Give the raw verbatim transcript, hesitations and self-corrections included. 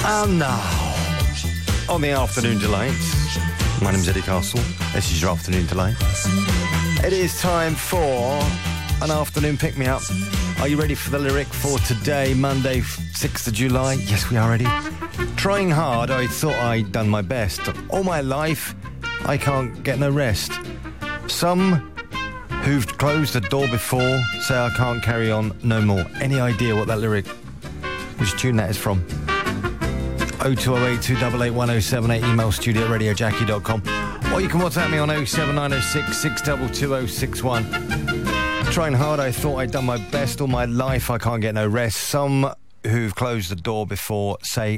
And now, on the Afternoon Delight, my name's Eddie Castle. This is your Afternoon Delight. It is time for an afternoon pick-me-up. Are you ready for the lyric for today, Monday, sixth of July? Yes, we are ready. Trying hard, I thought I'd done my best. All my life, I can't get no rest. Some who've closed the door before say I can't carry on no more. Any idea what that lyric, which tune that is from? oh two oh eight, two eight eight, one oh seven eight, email studio at radio jackie dot com, or you can WhatsApp me on oh seven nine oh six, six two two oh six one. Trying hard, I thought I'd done my best. All my life, I can't get no rest. Some who've closed the door before say